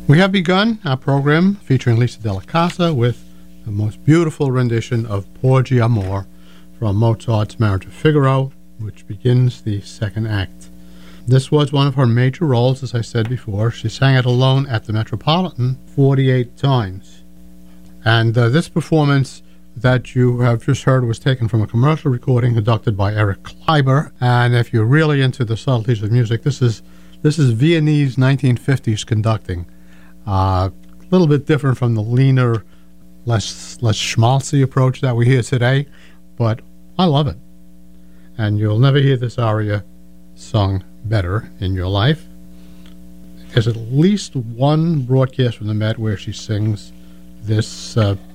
We have begun our program featuring Lisa Della Casa with the most beautiful rendition of Porgi Amor from Mozart's Marriage of Figaro, which begins the second act. This was one of her major roles, as I said before. She sang it alone at the Metropolitan 48 times. And this performance that you have just heard was taken from a commercial recording conducted by Erich Kleiber. And if you're really into the subtleties of music, this is Viennese 1950s conducting. A little bit different from the leaner, less schmaltzy approach that we hear today, but I love it. And you'll never hear this aria sung better in your life. There's at least one broadcast from the Met where she sings this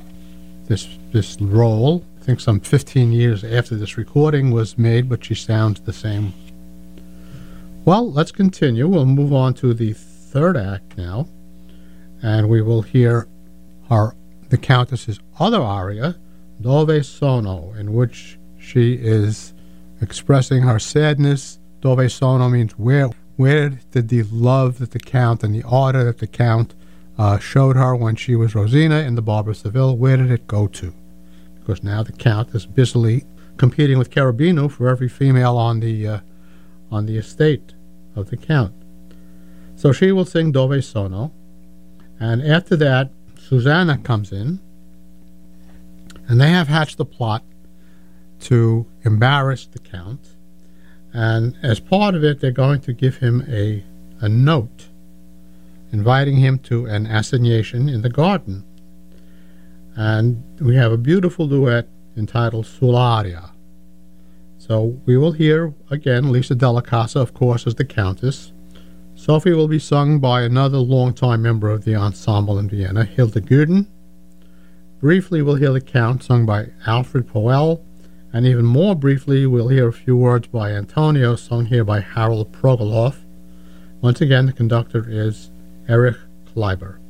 role. I think some 15 years after this recording was made, but she sounds the same. Well, let's continue. We'll move on to the third act now, and we will hear the Countess's other aria, Dove Sono, in which she is expressing her sadness. Dove Sono means where did the love that the Count and the ardor that the Count showed her when she was Rosina in the Barber of Seville, where did it go to? Because now the Count is busily competing with Cherubino for every female on the estate of the Count. So she will sing Dove Sono, and after that, Susanna comes in, and they have hatched the plot to embarrass the Count, and as part of it, they're going to give him a note inviting him to an assignation in the garden. And we have a beautiful duet entitled Sull'aria. So we will hear, again, Lisa Della Casa, of course, as the Countess. Sophie will be sung by another longtime member of the ensemble in Vienna, Hilda Guden. Briefly, we'll hear the Count sung by Alfred Poel, and even more briefly, we'll hear a few words by Antonio, sung here by Harold Progelhoff. Once again, the conductor is Erich Kleiber.